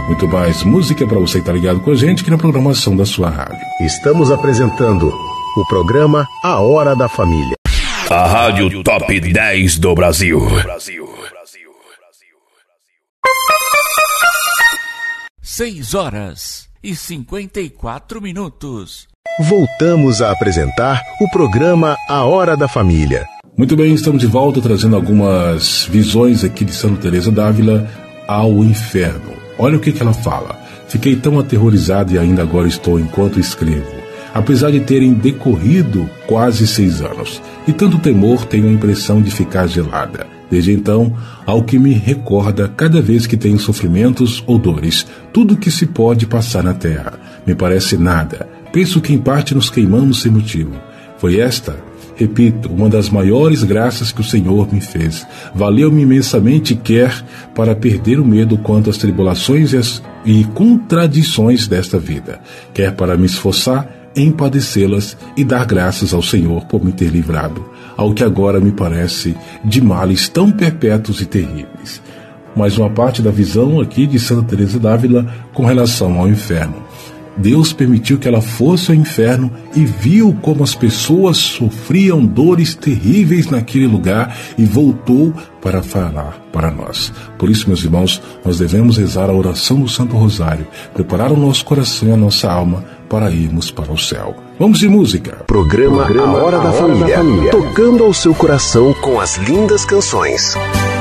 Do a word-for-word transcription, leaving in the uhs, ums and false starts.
Muito mais música para você estar ligado com a gente aqui na programação da sua rádio. Estamos apresentando o programa A Hora da Família. A Rádio Top dez do Brasil. Seis horas e cinquenta e quatro minutos. Voltamos a apresentar o programa A Hora da Família. Muito bem, estamos de volta trazendo algumas visões aqui de Santa Teresa d'Ávila ao inferno. Olha o que, que ela fala. Fiquei tão aterrorizado e ainda agora estou enquanto escrevo. Apesar de terem decorrido quase seis anos. E tanto temor, tenho a impressão de ficar gelada. Desde então, ao que me recorda cada vez que tenho sofrimentos ou dores, tudo que se pode passar na terra. Me parece nada. Penso que em parte nos queimamos sem motivo. Foi esta, repito, uma das maiores graças que o Senhor me fez. Valeu-me imensamente, quer para perder o medo quanto às tribulações e, as, e contradições desta vida, quer para me esforçar em padecê-las e dar graças ao Senhor por me ter livrado, ao que agora me parece de males tão perpétuos e terríveis. Mais uma parte da visão aqui de Santa Teresa d'Ávila com relação ao inferno. Deus permitiu que ela fosse ao inferno e viu como as pessoas sofriam dores terríveis naquele lugar e voltou para falar para nós. Por isso, meus irmãos, nós devemos rezar a oração do Santo Rosário, preparar o nosso coração e a nossa alma para irmos para o céu. Vamos de música. Programa, Programa A Hora, da, a Hora Família, da Família, tocando ao seu coração com as lindas canções.